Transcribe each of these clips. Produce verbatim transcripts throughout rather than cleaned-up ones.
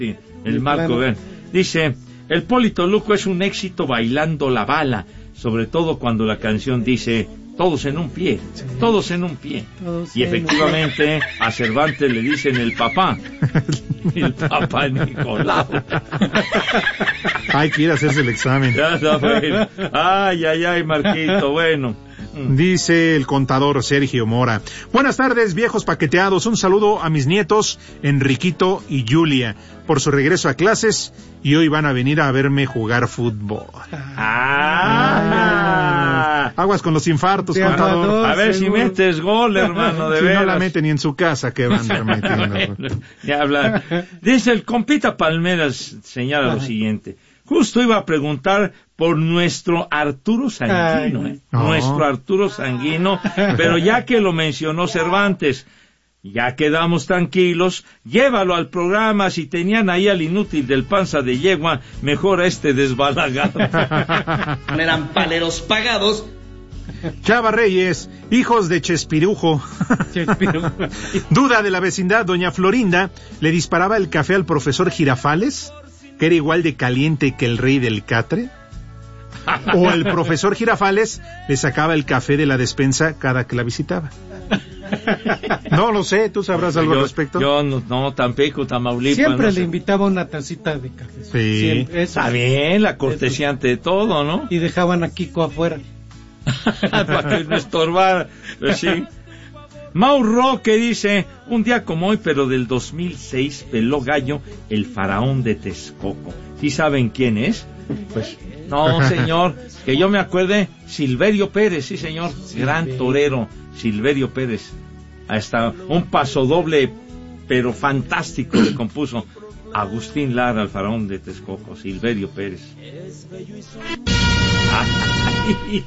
Sí, el Marco, ven. Dice, el Polito Luco es un éxito bailando la bala, sobre todo cuando la canción dice, todos en un pie, sí. todos en un pie. Todos y efectivamente un... a Cervantes le dicen el papá, el papá Nicolau. Hay que ir a hacerse el examen. Ya, ya, bueno. Ay, ay, ay, Marquito, bueno. Dice el contador Sergio Mora. Buenas tardes, viejos paqueteados. Un saludo a mis nietos, Enriquito y Julia, por su regreso a clases, y hoy van a venir a verme jugar fútbol. Ah. Aguas con los infartos, sí, contador. A ver seguro. Si metes gol, hermano, de si veras. No la meten ni en su casa, que van a andar metiendo. Ya habla. Dice el compita Palmeras, señala lo siguiente. Justo iba a preguntar por nuestro Arturo Sanguino, ¿eh? No. Nuestro Arturo Sanguino, pero ya que lo mencionó Cervantes, ya quedamos tranquilos, llévalo al programa. Si tenían ahí al inútil del panza de yegua, mejor a este desbalagado. Eran paleros pagados. Chava Reyes, hijos de Chespirujo. Chespirujo. Duda de la vecindad, doña Florinda, ¿le disparaba el café al profesor Girafales, que era igual de caliente que el rey del catre? ¿O el profesor Girafales le sacaba el café de la despensa cada que la visitaba? No lo sé, ¿tú sabrás algo yo, al respecto? Yo no, no Tampico, Tamaulipas. Siempre no le sé. invitaba una tacita de café. Sí. Siempre, eso. Está bien, la cortesía ante de todo, ¿no? Y dejaban a Kiko afuera. Para que no estorbara, pues sí. Mau Roque dice, un día como hoy, pero del dos mil seis, peló gallo el faraón de Texcoco. ¿Sí saben quién es? Pues, no, señor, que yo me acuerde, Silverio Pérez, sí, señor, gran torero, Silverio Pérez. Hasta un pasodoble, pero fantástico, le compuso Agustín Lara al faraón de Texcoco, Silverio Pérez. Ay,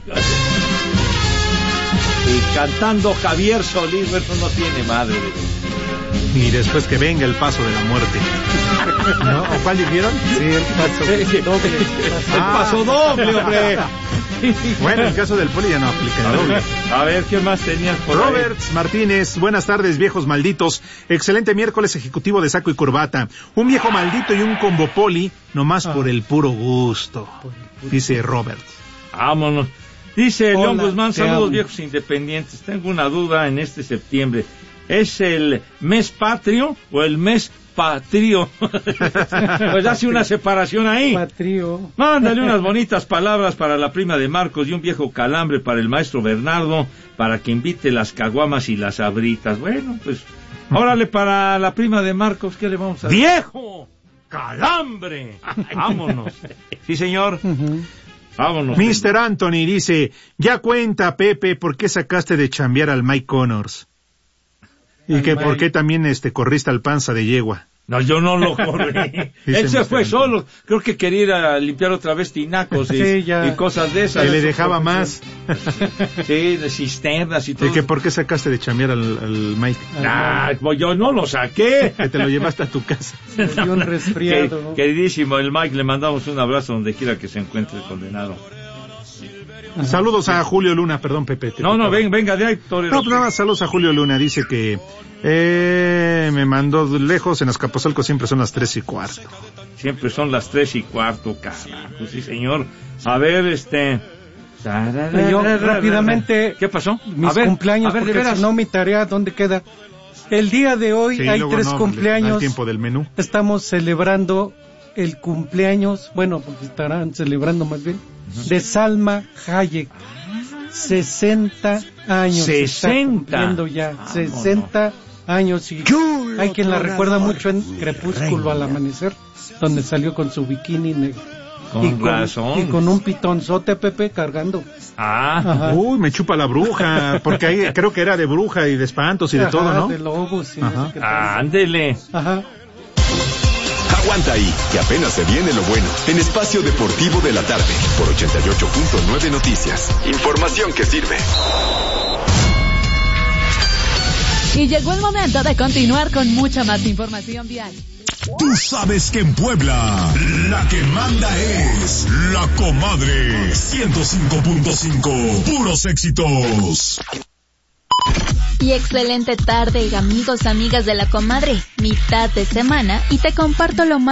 y cantando Javier Solís, eso no tiene madre. Y después que venga el paso de la muerte. ¿No? ¿O cuál dijeron? Sí, el paso doble. El paso doble, hombre. Bueno, el caso del poli ya no aplica el doble. A ver, ¿qué más tenías por Roberts ahí? Martínez, buenas tardes, viejos malditos. Excelente miércoles ejecutivo de saco y corbata. Un viejo maldito y un combo poli, nomás ah. por el puro gusto, dice Roberts. Vámonos. Dice Hola, León Guzmán, saludos amo. viejos independientes. Tengo una duda en este septiembre. ¿Es el mes patrio o el mes patrio? Pues hace una separación ahí. Patrio. Mándale unas bonitas palabras para la prima de Marcos y un viejo calambre para el maestro Bernardo, para que invite las caguamas y las abritas. Bueno, pues, órale para la prima de Marcos, ¿qué le vamos a decir? ¡Viejo calambre! Vámonos. Sí, señor. Uh-huh. Vámonos. mister Anthony dice, ya cuenta, Pepe, ¿por qué sacaste de chambear al Mike Connors? Y que por qué también este corriste al panza de yegua. No, yo no lo corrí. Él se fue solo. Creo que quería ir a limpiar otra vez tinacos y, sí, ya. y cosas de esas. Que le dejaba más. Sí, de cisternas y todo. ¿Y que por qué sacaste de chambear al, al Mike? Ah, pues yo no lo saqué. Que te lo llevaste a tu casa. Y un resfriado. Que, queridísimo, el Mike, le mandamos un abrazo donde quiera que se encuentre el condenado. Ajá. Saludos a Julio Luna, perdón, Pepe. No, no, ven, venga de ahí, torero. No, pero nada, saludos a Julio Luna, dice que eh, me mandó lejos, en Azcapotzalco siempre son las tres y cuarto. Siempre son las tres y cuarto, carajo, sí señor. A ver, este... Yo rápidamente... ¿Qué pasó? Mis a ver, cumpleaños, a ver, porque de si no mi tarea, ¿dónde queda? El día de hoy sí, hay tres no, cumpleaños. Al tiempo del menú. Estamos celebrando el cumpleaños, bueno, porque estarán celebrando más bien, uh-huh. de Salma Hayek. sesenta años. sesenta. Ya, ah, sesenta no. años. Y hay quien la recuerda mucho en Crepúsculo al amanecer, donde salió con su bikini negro. Con, y con razón. Y con un pitonzote, Pepe, cargando. Ah. Ajá. Uy, me chupa la bruja, porque ahí creo que era de bruja y de espantos y de Ajá, todo, ¿no? de lobos. Sí, Ajá. no sé Ah, ándele. Ajá. Aguanta ahí, que apenas se viene lo bueno. En Espacio Deportivo de la Tarde, por ochenta y ocho punto nueve Noticias. Información que sirve. Y llegó el momento de continuar con mucha más información vial. Tú sabes que en Puebla, la que manda es La Comadre. ciento cinco punto cinco, puros éxitos. Y excelente tarde, amigos, amigas de La Comadre. Mitad de semana y te comparto lo más